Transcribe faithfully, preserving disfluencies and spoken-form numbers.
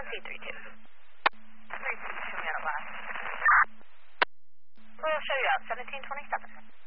C three two. three two, show me out at last. We'll show you out, seventeen twenty-seven.